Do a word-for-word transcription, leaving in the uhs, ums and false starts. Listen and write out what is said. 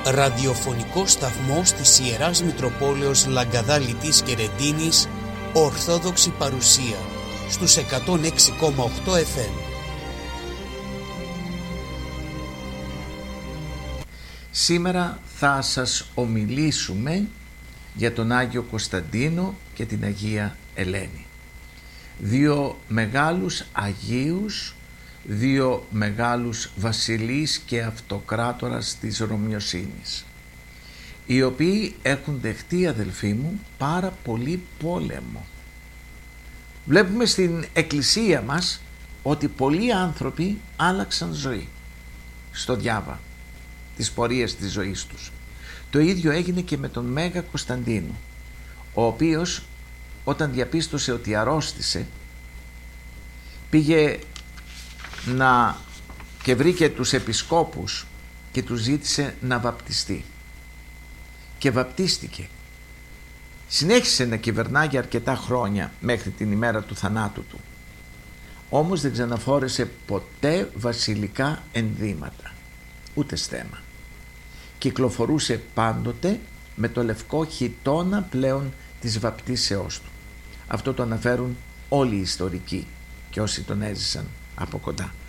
ραδιοφωνικό σταθμός της Ιεράς Μητροπόλεως Λαγκαδά-Λιτής και Ρεντίνης, Ορθόδοξη παρουσία, στους εκατόν έξι κόμμα οκτώ εφ εμ. Σήμερα θα σας ομιλήσουμε για τον Άγιο Κωνσταντίνο και την Αγία Ελένη. Δύο μεγάλους Αγίους, δύο μεγάλους βασιλείς και αυτοκράτορας της Ρωμιοσύνης, οι οποίοι έχουν δεχτεί, αδελφοί μου, πάρα πολύ πόλεμο. Βλέπουμε στην εκκλησία μας ότι πολλοί άνθρωποι άλλαξαν ζωή στο διάβα, τις πορείες της ζωής τους. Το ίδιο έγινε και με τον Μέγα Κωνσταντίνο, ο οποίος όταν διαπίστωσε ότι αρρώστησε, πήγε να και βρήκε τους επισκόπους και τους ζήτησε να βαπτιστεί και βαπτίστηκε. Συνέχισε να κυβερνά για αρκετά χρόνια μέχρι την ημέρα του θανάτου του, όμως δεν ξαναφόρεσε ποτέ βασιλικά ενδύματα, ούτε στέμμα. Κυκλοφορούσε πάντοτε με το λευκό χιτώνα πλέον της βαπτίσεώς του. Αυτό το αναφέρουν όλοι οι ιστορικοί και όσοι τον έζησαν από κοντά.